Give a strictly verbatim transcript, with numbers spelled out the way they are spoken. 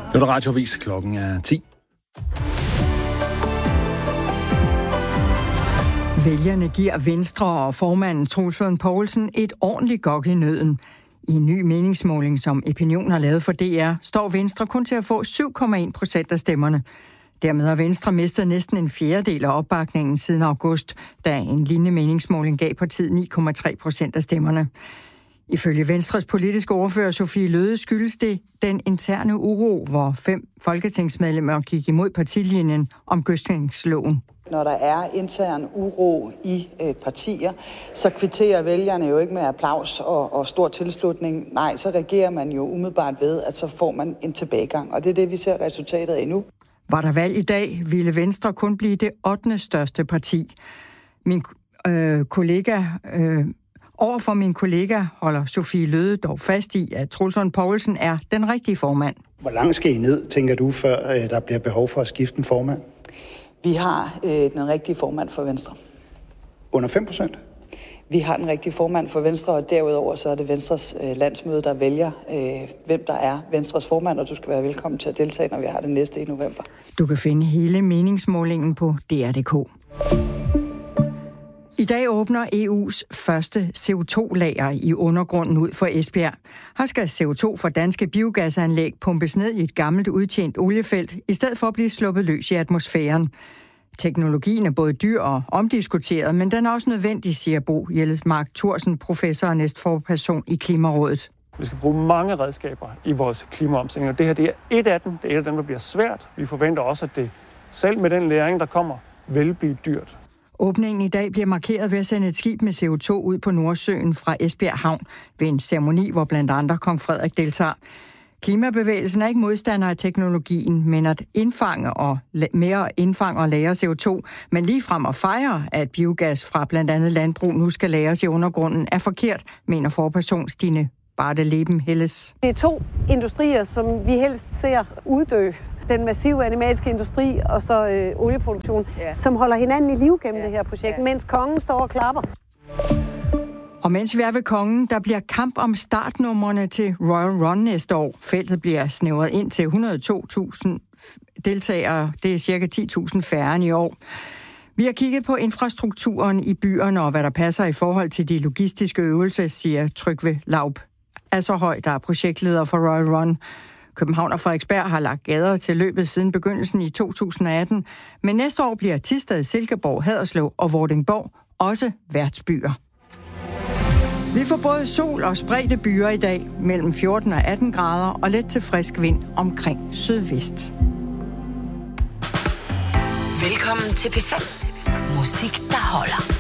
Nu er der radioavis. Klokken er ti. Vælgerne giver Venstre og formanden Troels Lund Poulsen et ordentligt gok i nøden. I en ny meningsmåling, som Opinion har lavet for D R, står Venstre kun til at få syv komma en procent af stemmerne. Dermed har Venstre mistet næsten en fjerdedel af opbakningen siden august, da en lignende meningsmåling gav partiet ni komma tre procent af stemmerne. Ifølge Venstres politiske ordfører Sophie Løhde skyldes det den interne uro, hvor fem folketingsmedlemmer gik imod partilinjen om gødskningsloven. Når der er intern uro i øh, partier, så kvitterer vælgerne jo ikke med applaus og, og stor tilslutning. Nej, så reagerer man jo umiddelbart ved, at så får man en tilbagegang. Og det er det, vi ser resultatet af nu. Var der valg i dag, ville Venstre kun blive det ottende største parti. Min øh, kollega... Øh, Overfor min kollega holder Sophie Løhde dog fast i, at Troels Lund Poulsen er den rigtige formand. Hvor langt skal I ned, tænker du, før øh, der bliver behov for at skifte en formand? Vi har øh, den rigtige formand for Venstre. Under fem procent? Vi har den rigtige formand for Venstre, og derudover så er det Venstres øh, landsmøde, der vælger, øh, hvem der er Venstres formand, og du skal være velkommen til at deltage, når vi har det næste i november. Du kan finde hele meningsmålingen på D R punktum d k. I dag åbner E U's første C O to lager i undergrunden ud for Esbjerg. Her skal C O to fra danske biogasanlæg pumpes ned i et gammelt udtjent oliefelt, i stedet for at blive sluppet løs i atmosfæren. Teknologien er både dyr og omdiskuteret, men den er også nødvendig, siger Bo Jellesmark Thorsen, professor og næstforperson i Klimarådet. Vi skal bruge mange redskaber i vores klimaomstilling, og det her det er et af dem. Det er et af dem, der bliver svært. Vi forventer også, at det selv med den læring, der kommer, vil blive dyrt. Åbningen i dag bliver markeret ved at sende et skib med C O to ud på Nordsøen fra Esbjerg Havn ved en ceremoni, hvor blandt andre kong Frederik deltager. Klimabevægelsen er ikke modstander af teknologien, men at indfange og mere indfange og lagre C O to, men ligefrem at fejre, at biogas fra blandt andet landbrug nu skal lagres i undergrunden, er forkert, mener forperson Stine Bardeleben Helles. Det er to industrier, som vi helst ser uddø. Den massive animalske industri og så øh, olieproduktion, ja. Som holder hinanden i live gennem ja. Det her projekt, ja. Mens kongen står og klapper. Og mens vi er ved kongen, der bliver kamp om startnumrene til Royal Run næste år. Feltet bliver snævret ind til et hundrede og to tusind deltagere. Det er cirka ti tusind færre end i år. Vi har kigget på infrastrukturen i byerne og hvad der passer i forhold til de logistiske øvelser, siger Trygve Laub Asserhøj, der er projektleder for Royal Run. København og Frederiksberg har lagt gader til løbet siden begyndelsen i to tusind og atten, men næste år bliver Thisted, Silkeborg, Haderslev og Vordingborg også værtsbyer. Vi får både sol og spredte byer i dag, mellem fjorten og atten grader og let til frisk vind omkring sydvest. Velkommen til P fem. Musik, der holder.